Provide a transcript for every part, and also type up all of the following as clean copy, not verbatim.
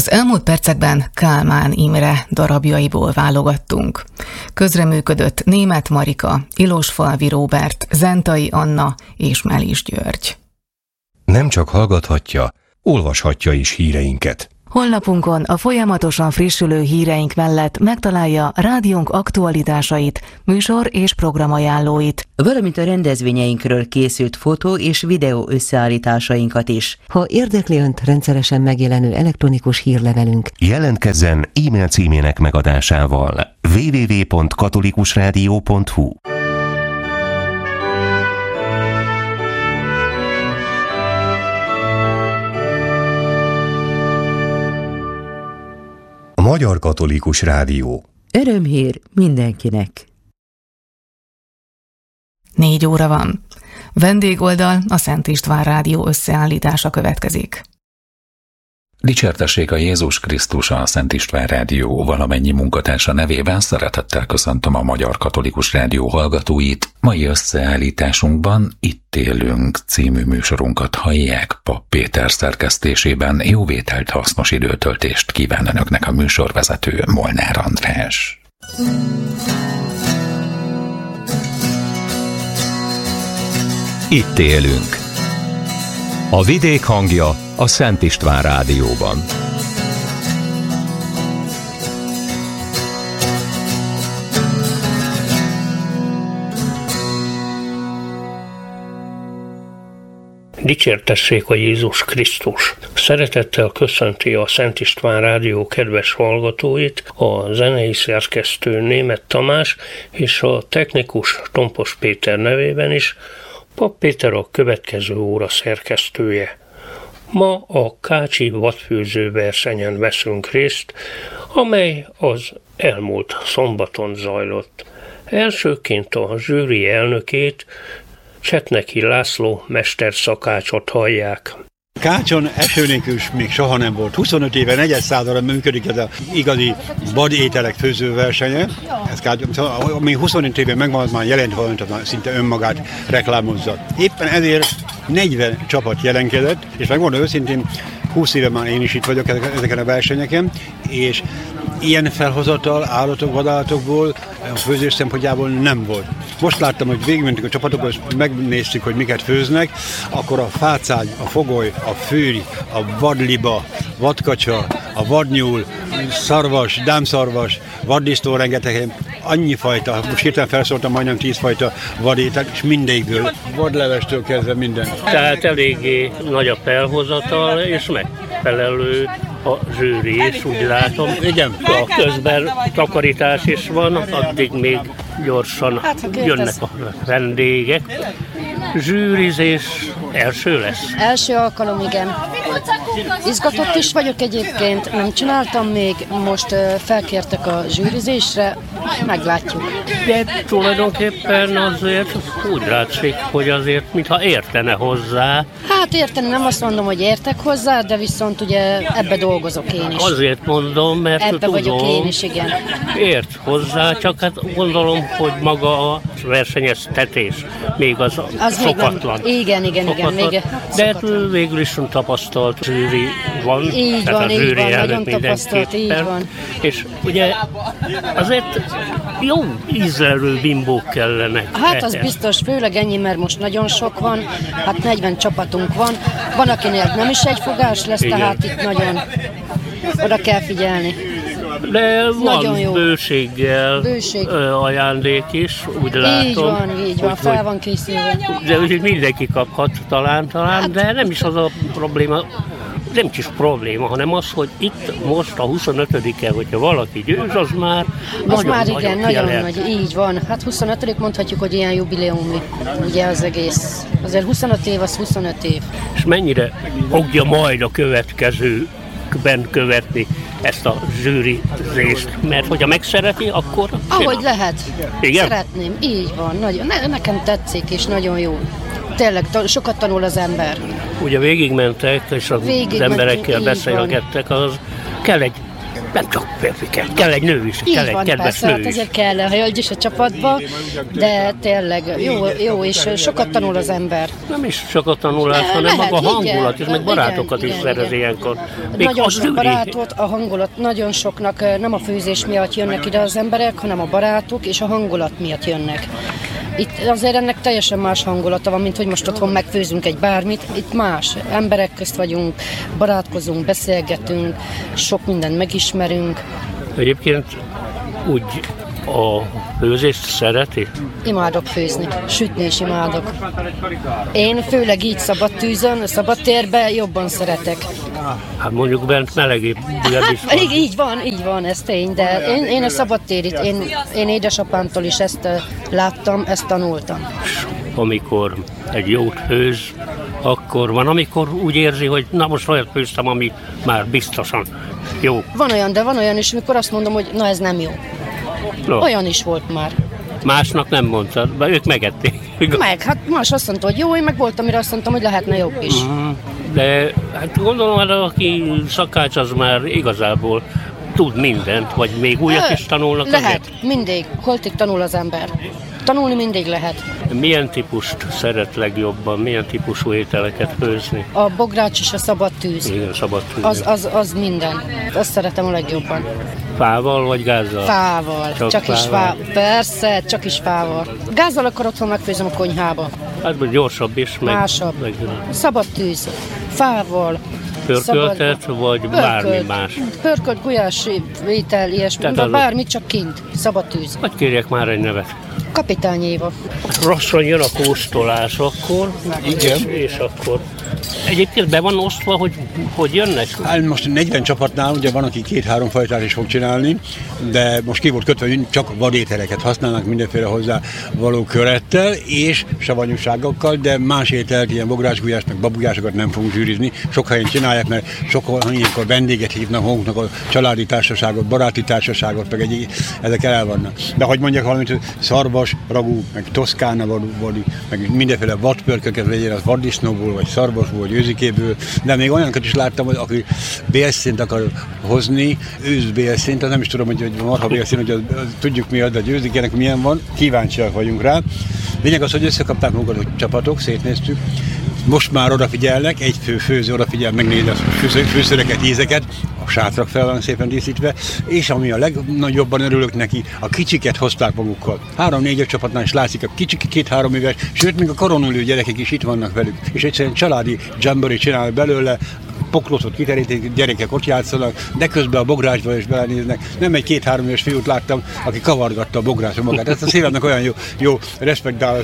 Az elmúlt percekben Kálmán Imre darabjaiból válogattunk. Közreműködött Németh Marika, Ilósfalvi Róbert, Zentai Anna és Melis György. Nem csak hallgathatja, olvashatja is híreinket. Honlapunkon a folyamatosan frissülő híreink mellett megtalálja rádiónk aktualitásait, műsor és programajánlóit, valamint a rendezvényeinkről készült fotó és videó összeállításainkat is. Ha érdekli Önt rendszeresen megjelenő elektronikus hírlevelünk, Jelentkezzen e-mail címének megadásával www.katolikusradio.hu. Magyar Katolikus Rádió. Örömhír mindenkinek. 4 óra van. Vendégoldal, a Szent István Rádió összeállítása következik. Dicsértessék a Jézus Krisztus, a Szent István Rádió valamennyi munkatársa nevében szeretettel köszöntöm a Magyar Katolikus Rádió hallgatóit. Mai összeállításunkban Itt élünk című műsorunkat hallják. Papp Péter szerkesztésében. Jó vételt, hasznos időtöltést kíván önöknek a műsorvezető Molnár András. Itt élünk. A vidék hangja a Szent István Rádióban. Dicsértessék a Jézus Krisztus! Szeretettel köszönti a Szent István Rádió kedves hallgatóit a zenei szerkesztő Németh Tamás és a technikus Tompos Péter nevében is, Papp Péter a következő óra szerkesztője. Ma a kácsi vadfőző versenyen veszünk részt, amely az elmúlt szombaton zajlott. Elsőként a zsűri elnökét, Csetneki László mesterszakácsot hallják. Kácson eső nélkül még soha nem volt. 25 éve, negyedszázadra működik ez az igazi vadételek főzőversenye. Ez Kácson, még 25 éve megvan, már jelent valamit, szinte önmagát reklámozza. Éppen ezért 40 csapat jelenkedett, és megmondom őszintén, 20 éve már én is itt vagyok ezeken a versenyeken, és ilyen felhozatal állatok, vadállatokból, a főzés szempontjából nem volt. Most láttam, hogy végigmentünk a csapatokból, és megnéztük, hogy miket főznek, akkor a fácány, a fogoly, a főri, a vadliba, vadkacsa, a vadnyúl, szarvas, dámszarvas, vaddisznó rengeteg, annyi fajta, most hirtelen felszóltam majdnem 10 fajta vadétel, és mindegyikből, vadlevestől kezdve minden. Tehát eléggé nagy a felhozatal, és megfelelő a zsűri is, úgy látom. Igen. A közben takarítás is van, addig még gyorsan jönnek a vendégek. Zsűrizés első lesz? Első alkalom, igen. Izgatott is vagyok egyébként, nem csináltam még, most felkértek a zsűrizésre, meglátjuk. De tulajdonképpen azért úgy látszik, hogy azért mintha értene hozzá. Hát érteni nem azt mondom, hogy értek hozzá, de viszont ugye ebbe dolgozok én is. Azért mondom, mert ebbe tudom, vagyok én is, igen. Ért hozzá, csak hát gondolom, hogy maga a versenyeztetés még az szokatlan. Igen. Még de végül is tapasztalt zsűri van. Így van, nagyon tapasztalt, így van. És ugye azért jó ízlelő bimbók kellenek. Hát az biztos, főleg ennyi, mert most nagyon sok van, hát 40 csapatunk van. Van, akinél nem is egy fogás lesz, igen. Tehát itt nagyon oda kell figyelni. De van bőséggel ajándék is, úgy látom. Így van, fel van készülve. De úgy mindenki kaphat talán, hát, de nem is az a probléma, nem is probléma, hanem az, hogy itt most a 25-e, hogyha valaki győz, az már nagyon nagy, így van. Hát 25. mondhatjuk, hogy ilyen jubileumi, ugye az egész. Azért 25 év, az 25 év. És mennyire fogja majd a következőkben követni ezt a zsűrizést? Mert hogyha megszereti, akkor... Ahogy lehet. Igen? Szeretném, így van. Nagyon, nekem tetszik, és nagyon jó. Tényleg, sokat tanul az ember. Ugye végigmentek, és az emberekkel beszélgettek, az kell egy Nem csak férfi kell egy nő is, kell egy kedves persze, nő hát is. ezért kell a hölgy is a csapatba, de tényleg jó és sokat tanul az ember. Nem is csak a tanulás, hanem maga a hangulat, és meg barátokat is szerez ilyenkor. Nagyon sok barátot, a hangulat, nagyon soknak nem a főzés miatt jönnek ide az emberek, hanem a barátok és a hangulat miatt jönnek. Itt azért ennek teljesen más hangulata van, mint hogy most otthon megfőzünk egy bármit. Itt más. Emberek közt vagyunk, barátkozunk, beszélgetünk, sok mindent megismerünk. Egyébként úgy a főzést szereti? Imádok főzni, sütni is imádok. Én főleg így szabad tűzön, szabad térben jobban szeretek. Hát mondjuk bent melegébb is van. Így van, ez tény, de én a szabadtérit, én édesapámtól is ezt láttam, ezt tanultam. Amikor egy jót főz, akkor van, amikor úgy érzi, hogy na most olyat főztem, ami már biztosan jó. Van olyan is, amikor azt mondom, hogy na ez nem jó. No. Olyan is volt már. Másnak nem mondtad, de ők megették. Hát más azt mondta, hogy jó, én meg voltam, amire azt mondtam, hogy lehetne jobb is. De hát gondolom, hogy aki szakács, az már igazából tud mindent, vagy még újat is tanulnak. Lehet, mindig. Holtig tanul az ember. Tanulni mindig lehet. Milyen típust szeret legjobban? Milyen típusú ételeket főzni? A bogrács és a szabad tűz. Igen, szabad tűz. Az minden. Azt szeretem a legjobban. Fával vagy gázzal? Fával. Csak is fával. Persze, csak is fával. Gázzal akkor otthon megfőzöm a konyhába. Hát gyorsabb is. Másabb. Szabad tűz. Fával. Pörköltet, vagy bármi más? Pörkölt, gulyás étel, ilyesmi, bármit, csak kint. Szabad tűz. Hogy kérjek már egy nevet? Kapitány Éva. Lassan jön a kóstolás akkor. Igen. És akkor. Egyébként be van osztva, hogy jönnek? Hát most 40 csapatnál ugye van, aki 2-3 fajtát is fog csinálni, de most ki volt kötve, hogy csak vadételeket használnak mindenféle hozzá való körettel és savanyúságokkal, de más ételt, ilyen bográcsgulyást, meg babugásokat nem fogunk zsűrizni. Sok helyen csinálják, mert sokkal ilyenkor vendéget hívnak maguknak, a családi társaságot, baráti társaságot, meg ezek el vannak. De hogy mondjak valamit, hogy szarvas, ragú, meg toszkána vadi, meg mindenféle vadpörköket legyen, az vaddisznóból, vagy szarvasból, vagy őzikéből, de még olyanokat is láttam, hogy aki bélszint akar hozni, őszbélszint, az nem is tudom, hogy marha bélszint, hogy tudjuk mi az, de őzikének milyen van, kíváncsiak vagyunk rá. Lényeg az, hogy összekapták magukat a csapatok, szétnéztük, most már odafigyelnek, egy főző odafigyel, megnézi a főszereket, ízeket, a sátrak fel van szépen díszítve, és ami a legnagyobban örülök neki, a kicsiket hozták magukkal. 3-4 csapatnál is látszik, a kicsik 2-3 éves, sőt, még a karonülő gyerekek is itt vannak velük, és egyszerűen családi jamboree csinál belőle, poklotot kiterítik, gyerekek ott játszanak, de közben a bográcsba is belenéznek. Nem egy 2-3 éves fiút láttam, aki kavargatta a bográcsba magát. Ezt a szívemnek olyan jó respektál,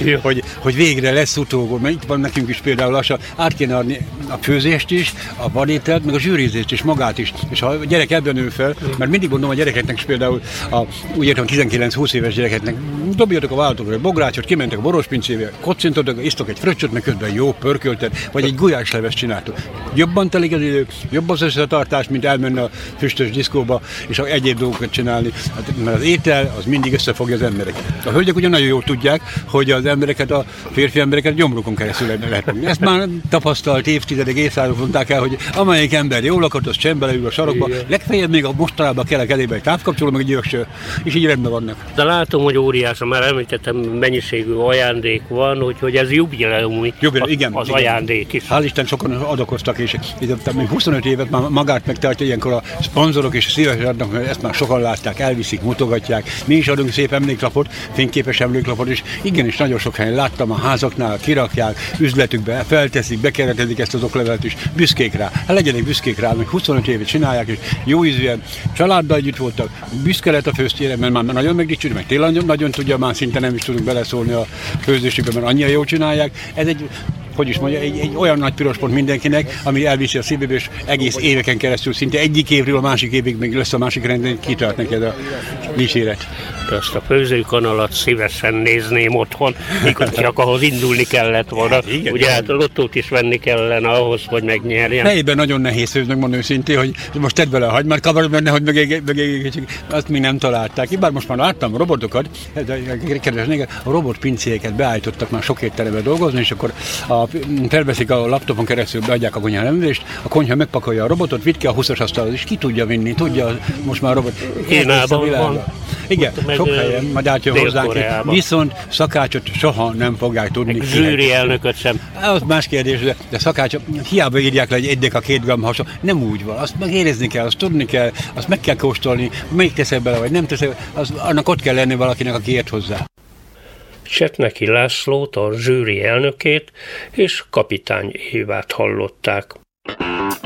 hogy végre lesz utógó, mert itt van nekünk is például lassan, át kéne adni a főzést is, a vadételt, meg a zsűrizést is, magát is. És ha a gyerek ebben nő fel, mert mindig mondom a gyerekeknek is például, úgy értem 19-20 éves gyerekeknek, dobjatok a vállatokra egy bográcsot, kimentek a borospincébe, kocintotok, isztok egy fröccsöt, meg közben jó pörköltet, vagy egy gulyáslevest csináltok. Jobban telik az idő, jobb az összetartás, mint elmenni a füstös diszkóba, és egyéb dolgokat csinálni. Mert az étel, az mindig összefogja az embereket. A hölgyek ugyan nagyon jól tudják, hogy az embereket, a férfi embereket gyomrukon keresztül lehet fogni. Ezt már tapasztalt évtizedek, évszázadok mondták el, hogy amelyik ember jól lakott, az csendben leül a sarokba, legfeljebb még a mostanában kelek elébe egy távkapcsoló, meg egy gyökső, és így rendben vannak. De látom, hogy óriás, már említettem, mennyiségű ajándék van, hogy ez jubileumi, igen, az ajándék is. Hál' Isten sokan adakoztak, és 25 évet már magát megtartja, ilyenkor a szponzorok is szívesen adnak, mert ezt már sokan látták, elviszik, mutogatják. Mi is adunk szép emléklapot, fényképes emléklapot, és igenis nagyon sok helyen láttam a házaknál, kirakják, üzletükbe, felteszik, bekeretezik ezt az oklevelet is, büszkék rá. Hát legyenek büszkék rá, hogy 25 évet csinálják, és jó ízűen, családdal együtt voltak, büszke lett a főztére, mert már nagyon megdicsődik, meg tényleg nagyon tudja, már szinte nem is tudunk beleszólni a főzésükbe, mert annyira jól csinálják. Ez egy egy olyan nagy piros pont mindenkinek, ami elviszi a szívébe, és egész éveken keresztül, szinte egyik évről a másik évig még lesz a másik rendben, kitart neked a dicséret. Ezt a főzőkanalat szívesen nézném otthon, mikor csak ahhoz indulni kellett volna. Igen, ugye hát a lottót is venni kellene ahhoz, hogy megnyerjen. Helyben nagyon nehéz főzni, mondom őszintén, hogy most tedd bele a hagymát, kavarod benne, hogy megégítsük. Azt még nem találták. Bár most már láttam robotokat, kedves, a robotpincéket beállítottak már sok étterembe dolgozni, és akkor a felveszik a laptopon keresztül, beadják a konyha rendelést, a konyha megpakolja a robotot, vitt ki a 20-as asztalhoz, és ki tudja vinni, tudja most már a robot. Kínában van. Igen, sok helyen, majd átjön hozzánk, viszont szakácsot soha nem fogják tudni. Meg zsűri elnököt sem. Az más kérdés, de szakácsot hiába írják le, hogy 1 deka 2 gramm hasonló, nem úgy van. Azt megérezni kell, azt tudni kell, azt meg kell kóstolni, még teszek bele, vagy nem teszek, annak ott kell lenni valakinek, aki ért hozzá. Csetneki Lászlót, a zsűri elnökét és Kapitány Évát hallották.